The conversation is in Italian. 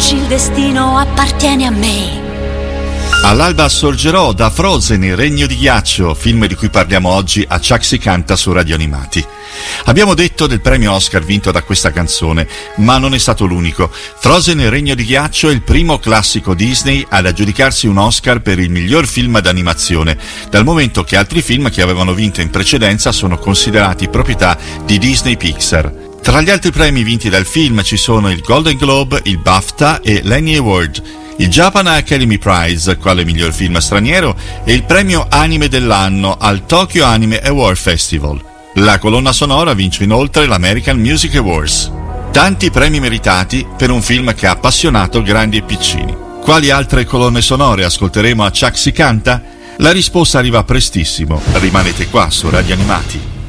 Oggi il destino appartiene a me. All'alba sorgerò, da Frozen, il regno di ghiaccio, film di cui parliamo oggi a Ciak si canta su Radio Animati. Abbiamo detto del premio Oscar vinto da questa canzone, ma non è stato l'unico. Frozen, il regno di ghiaccio è il primo classico Disney ad aggiudicarsi un Oscar per il miglior film d'animazione, dal momento che altri film che avevano vinto in precedenza sono considerati proprietà di Disney Pixar. Tra gli altri premi vinti dal film ci sono il Golden Globe, il BAFTA e l'Annie Award, il Japan Academy Prize, quale miglior film straniero, e il premio anime dell'anno al Tokyo Anime Award Festival. La colonna sonora vince inoltre l'American Music Awards. Tanti premi meritati per un film che ha appassionato grandi e piccini. Quali altre colonne sonore ascolteremo a Ciak si canta? La risposta arriva prestissimo. Rimanete qua su Radio Animati.